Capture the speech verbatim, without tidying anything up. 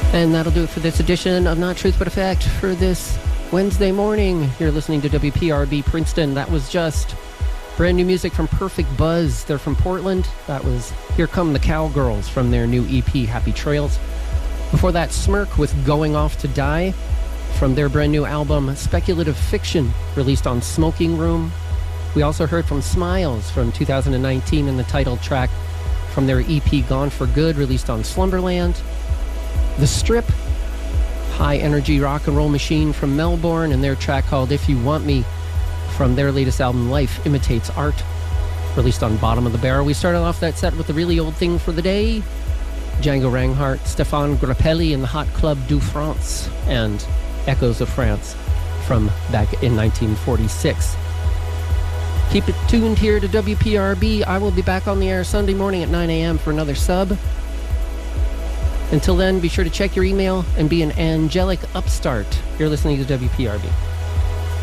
And that'll do it for this edition of Not Truth But Effect for this Wednesday morning. You're listening to W P R B Princeton. That was just brand new music from Perfect Buzz. They're from Portland. That was Here Come the Cowgirls from their new E P, Happy Trails. Before that, Smirk with Going Off to Die from their brand new album, Speculative Fiction, released on Smoking Room. We also heard from Smiles from two thousand nineteen in the title track from their E P, Gone for Good, released on Slumberland. The Strip, high-energy rock and roll machine from Melbourne, and their track called If You Want Me from their latest album, Life Imitates Art, released on Bottom of the Barrel. We started off that set with the really old thing for the day, Django Reinhardt, Stéphane Grappelli and the Hot Club du France, and Echoes of France from back in nineteen forty-six. Keep it tuned here to W P R B. I will be back on the air Sunday morning at nine a.m. for another sub. Until then, be sure to check your email and be an angelic upstart. You're listening to W P R B.